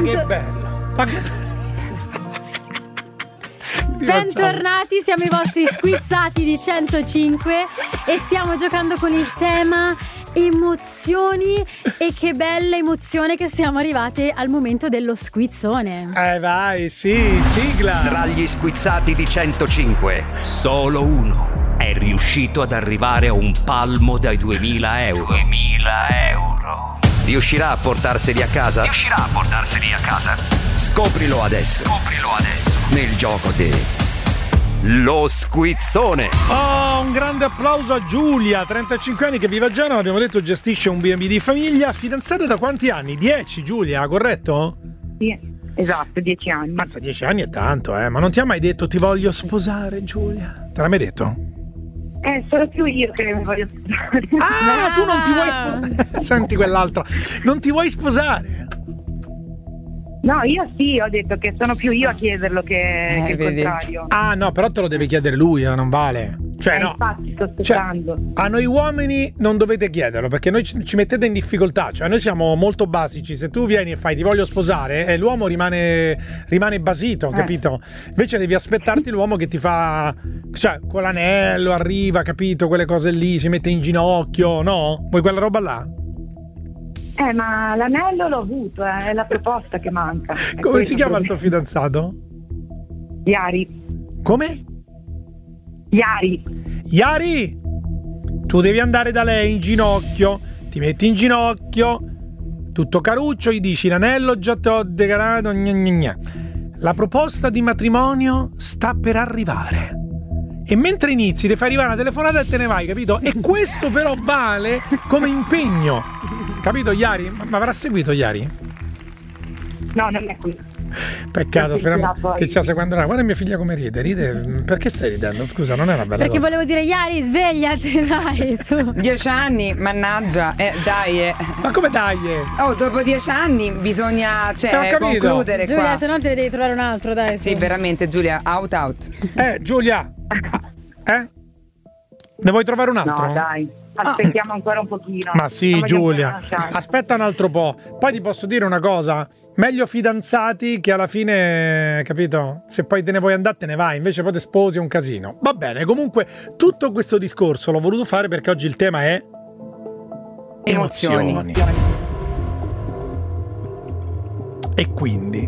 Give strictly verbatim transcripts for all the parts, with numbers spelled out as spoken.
Bento- che bello! Ma che... Bentornati, siamo i vostri squizzati di centocinque e stiamo giocando con il tema emozioni, e che bella emozione che siamo arrivate al momento dello squizzone. Eh vai, sì, sigla! Tra gli squizzati di centocinque, solo uno è riuscito ad arrivare a un palmo dai duemila euro. duemila euro. Riuscirà a portarseli a casa? Riuscirà a portarseli a casa? Scoprilo adesso. Scoprilo adesso. Nel gioco di Lo Squizzone. Oh, un grande applauso a Giulia, trentacinque anni, che vive a Genova, abbiamo detto gestisce un B and B di famiglia, fidanzata da quanti anni? dieci, Giulia, corretto? Sì, esatto, dieci anni. Mazza, dieci anni è tanto, eh, ma non ti ha mai detto ti voglio sposare, Giulia? Te l'ha mai detto? Eh, sono più io che mi voglio sposare. Ah, tu non ti vuoi sposare? Senti quell'altra, non ti vuoi sposare? No, io sì, ho detto che sono più io a chiederlo che, eh, che il vedi. contrario. Ah no, però te lo deve chiedere lui, eh, non vale. Cioè eh, no, infatti sto aspettando. Cioè, a noi uomini non dovete chiederlo, perché noi ci, ci mettete in difficoltà. Cioè noi siamo molto basici. Se tu vieni e fai ti voglio sposare, eh, l'uomo rimane rimane basito, Eh. capito? Invece devi aspettarti l'uomo che ti fa, cioè con l'anello arriva, capito? Quelle cose lì, si mette in ginocchio, no? Vuoi quella roba là? Eh, ma l'anello l'ho avuto, eh, è la proposta che manca. È Come questo si chiama il problema. tuo fidanzato? Iari. Come? Iari. Iari, tu devi andare da lei in ginocchio, ti metti in ginocchio, tutto caruccio, gli dici l'anello già ti ho decarato, gna gna gna. La proposta di matrimonio sta per arrivare. E mentre inizi ti fai arrivare una telefonata e te ne vai, capito? E questo però vale come impegno. Capito, Iari? Ma, ma avrà seguito Iari? No, non è qui. Peccato, Non speriamo sentirà poi. che stia seguendo. Guarda mia figlia come ride, ride. Perché stai ridendo? Scusa, non è una bella Perché cosa. volevo dire, Iari, svegliati, dai, su. Dieci anni, mannaggia, eh, dai. Eh. Ma come dai? Oh, dopo dieci anni bisogna, Eh, cioè, ho capito. concludere Giulia, qua. se no te ne devi trovare un altro, dai. Sì, su. veramente, Giulia, out out. Eh, Giulia. Eh? Ne vuoi trovare un altro? No, dai. Aspettiamo ancora un pochino. Ma sì, Non voglio Giulia, ancora lasciare. aspetta un altro po'. Poi ti posso dire una cosa: meglio fidanzati che alla fine, capito? Se poi te ne vuoi andare, te ne vai. Invece poi ti sposi, è un casino. Va bene, comunque, tutto questo discorso l'ho voluto fare perché oggi il tema è Emozioni. emozioni. E quindi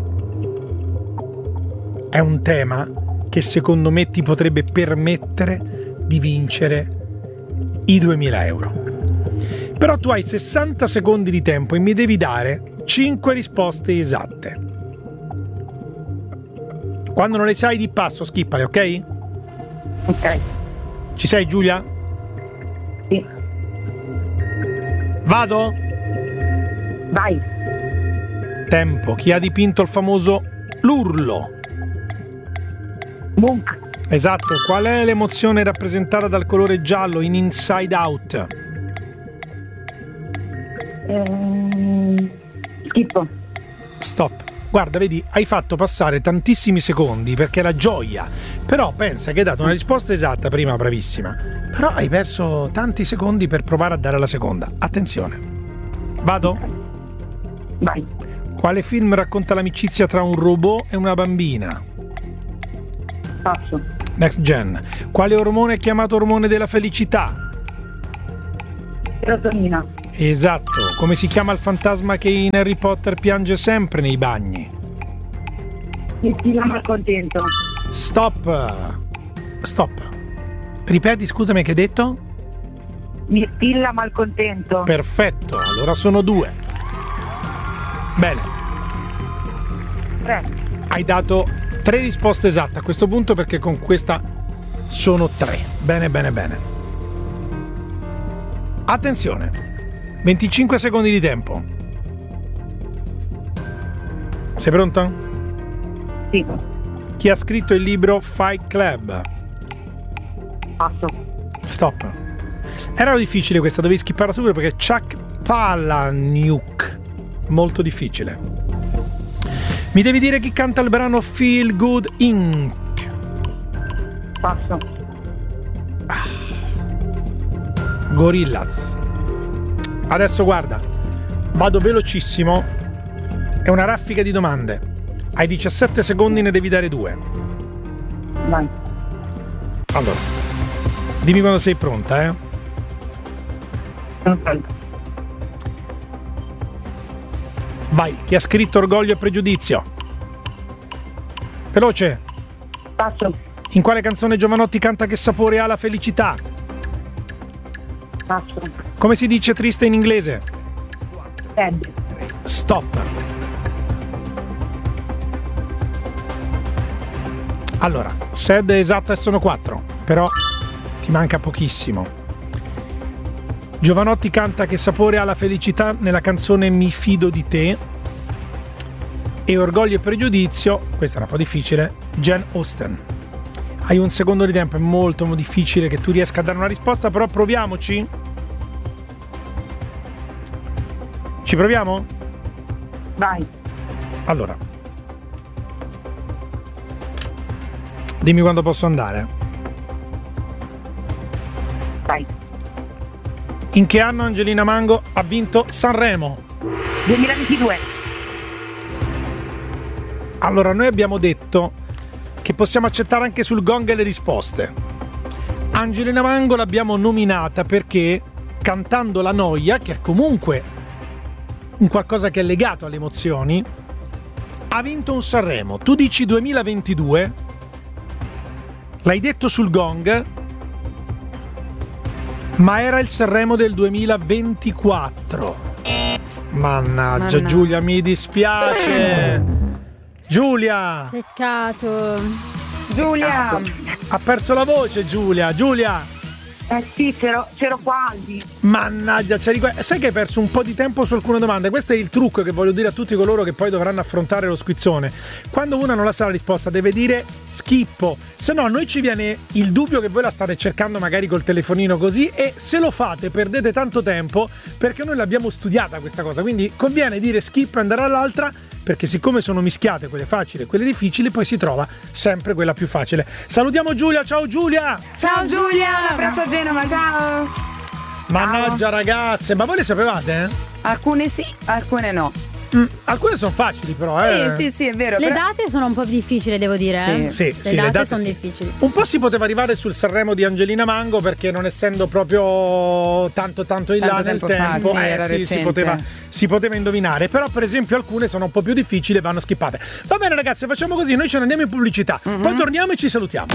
è un tema che secondo me ti potrebbe permettere di vincere i duemila euro. Però tu hai sessanta secondi di tempo e mi devi dare cinque risposte esatte. Quando non le sai di passo, schippale, ok? Ok. Ci sei, Giulia? Sì. Vado? Vai. Tempo. Chi ha dipinto il famoso L'Urlo? Monk. Esatto. Qual è l'emozione rappresentata dal colore giallo in Inside Out? Ehm, schifo. Stop. Guarda, vedi, hai fatto passare tantissimi secondi perché la gioia. Però pensa che hai dato una risposta esatta prima, bravissima. Però hai perso tanti secondi per provare a dare la seconda. Attenzione. Vado? Vai. Quale film racconta l'amicizia tra un robot e una bambina? Passo. Next Gen. Quale ormone è chiamato ormone della felicità? Serotonina. Esatto. Come si chiama il fantasma che in Harry Potter piange sempre nei bagni? Mi stila malcontento. Stop. Stop. Ripeti, scusami, che hai detto? Mi stilla malcontento. Perfetto, allora sono due. Bene. Tre. Hai dato tre risposte esatte a questo punto perché con questa sono tre. Bene, bene, bene. Attenzione. venticinque secondi di tempo. Sei pronto? Sì. Chi ha scritto il libro Fight Club? Passo. Stop. Era difficile questa, dovevi skippare subito perché Chuck Palahniuk. Molto difficile. Mi devi dire chi canta il brano Feel Good Incorporated. Passo. Gorillaz. Adesso guarda, vado velocissimo È una raffica di domande. Hai diciassette secondi, ne devi dare due. Vai. Allora, dimmi quando sei pronta, eh? Sono pronta. Vai, chi ha scritto Orgoglio e Pregiudizio? Veloce. Passo. In quale canzone Jovanotti canta Che sapore ha la felicità? Passo. Come si dice triste in inglese? Ed. Stop. Allora, sad è esatta e sono quattro, però ti manca pochissimo. Jovanotti canta Che sapore ha la felicità nella canzone Mi fido di te. E Orgoglio e Pregiudizio, questa è un po' difficile, Jane Austen. Hai un secondo di tempo, è molto difficile che tu riesca a dare una risposta, però proviamoci. Ci proviamo? Vai. Allora, dimmi quando posso andare. Vai. In che anno Angelina Mango ha vinto Sanremo? duemilaventidue. Allora, noi abbiamo detto che possiamo accettare anche sul gong le risposte. Angelina Mango l'abbiamo nominata perché cantando La noia, che è comunque un qualcosa che è legato alle emozioni, ha vinto un Sanremo. Tu dici duemilaventidue, l'hai detto sul gong, ma era il Sanremo del duemilaventiquattro. Mannaggia, Mannaggia. Giulia, mi dispiace. Giulia, Peccato. Giulia, ha perso la voce Giulia. Giulia, Eh sì, c'ero, c'ero quasi. mannaggia, c'eri que- sai che hai perso un po' di tempo su alcune domande. Questo è il trucco che voglio dire a tutti coloro che poi dovranno affrontare lo squizzone. Quando una non la sa la risposta deve dire schippo, se no a noi ci viene il dubbio che voi la state cercando magari col telefonino così, e se lo fate perdete tanto tempo, perché noi l'abbiamo studiata questa cosa. Quindi conviene dire skip e andare all'altra, perché siccome sono mischiate quelle facili e quelle difficili, poi si trova sempre quella più facile. Salutiamo Giulia. Ciao Giulia. ciao Giulia, un abbraccio a Genova, ciao. Mannaggia ragazze, ma voi le sapevate? Eh? Alcune sì, alcune no. Mm, alcune sono facili però, eh. Sì, sì, sì, è vero. Le però- date sono un po' difficili, devo dire. Sì. eh. Sì, le sì, date, le date sono sì. difficili. Un po' si poteva arrivare sul Sanremo di Angelina Mango, perché non essendo proprio tanto tanto in là Tanto nel tempo fa, tempo, sì, eh, era sì, si, recente. poteva, si poteva indovinare. Però per esempio alcune sono un po' più difficili e vanno skippate. Va bene ragazze, facciamo così, noi ce ne andiamo in pubblicità, Mm-hmm. poi torniamo e ci salutiamo.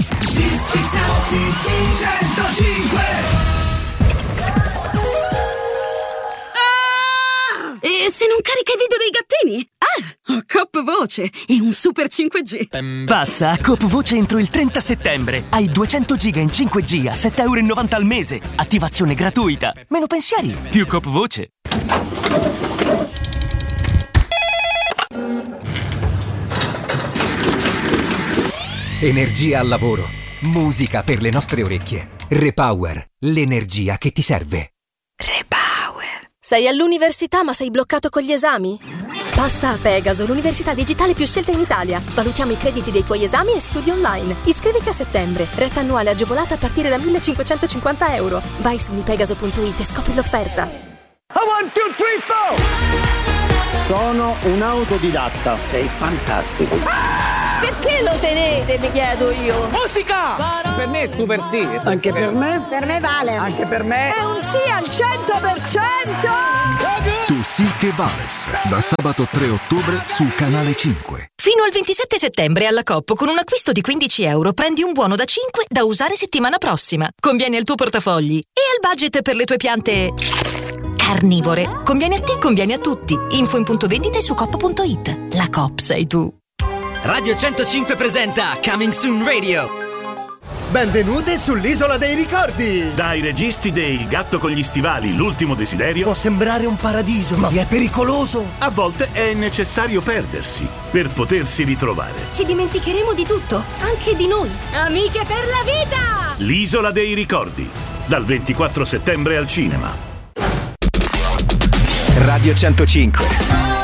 E se non carica i video dei gattini? Ah, ho Coop Voce e un Super cinque G. Passa a Coop Voce entro il trenta settembre. Hai duecento giga in cinque G a sette virgola novanta euro al mese. Attivazione gratuita. Meno pensieri, più Coop Voce. Energia al lavoro. Musica per le nostre orecchie. Repower. L'energia che ti serve. Sei all'università ma sei bloccato con gli esami? Passa a Pegaso, l'università digitale più scelta in Italia. Valutiamo i crediti dei tuoi esami e studi online. Iscriviti a settembre. Retta annuale agevolata a partire da millecinquecentocinquanta euro. Vai su unipegaso punto it e scopri l'offerta. Sono un autodidatta. Sei fantastico. Perché lo tenete, mi chiedo io? Musica! Per me è super sì. Anche per me? Per me vale. Anche per me. È un sì al cento per cento! Tu sì che vales. Da sabato tre ottobre sul canale cinque. Fino al ventisette settembre alla Coop con un acquisto di quindici euro prendi un buono da cinque da usare settimana prossima. Conviene al tuo portafogli e al budget per le tue piante carnivore. Conviene a te, conviene a tutti. Info in punto vendita e su coop punto it. La Coop sei tu. Radio centocinque presenta Coming Soon Radio. Benvenute sull'Isola dei Ricordi! Dai registi dei Il gatto con gli stivali, l'ultimo desiderio. Può sembrare un paradiso, ma è pericoloso! A volte è necessario perdersi per potersi ritrovare. Ci dimenticheremo di tutto, anche di noi. Amiche per la vita! L'Isola dei Ricordi, dal ventiquattro settembre al cinema. Radio centocinque.